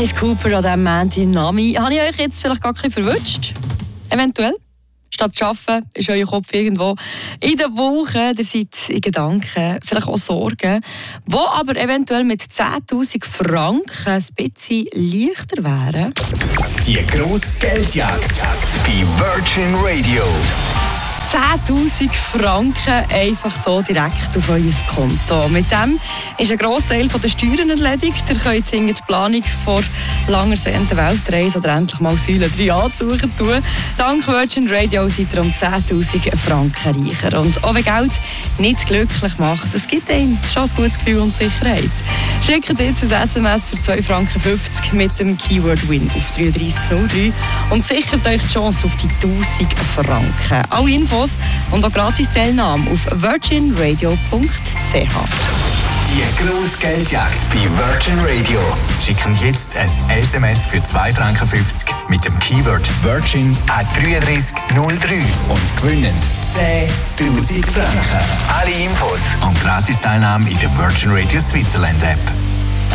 Alice Cooper an diesem Montag Nami. Habe ich euch jetzt vielleicht gar ein bisschen verwünscht? Eventuell? Statt zu arbeiten, ist euer Kopf irgendwo in der Woche, ihr seid in Gedanken, vielleicht auch Sorgen, die aber eventuell mit 10'000 Franken ein bisschen leichter wären. Die grosse Geldjagd bei Virgin Radio. 10'000 Franken einfach so direkt auf euer Konto. Mit dem ist ein Grossteil der Steuern erledigt. Ihr könnt hinter die Planung vor langer sehenden Weltreise oder endlich mal Säule 3 anzusuchen tun. Dank Virgin Radio seid ihr um 10'000 Franken reicher. Und auch wenn Geld nicht glücklich macht, es gibt einem schon ein gutes Gefühl und Sicherheit. Schickt jetzt ein SMS für 2,50 Franken mit dem Keyword WIN auf 3303 und sichert euch die Chance auf die 1'000 Franken. Alle Infos und auch Gratis-Teilnahme auf virginradio.ch. Die grosse Geldjagd bei Virgin Radio. Schicken jetzt ein SMS für 2,50 Franken mit dem Keyword Virgin an 3303 und gewinnen 10'000 Franken. Alle Infos und Gratis-Teilnahme in der Virgin Radio Switzerland App.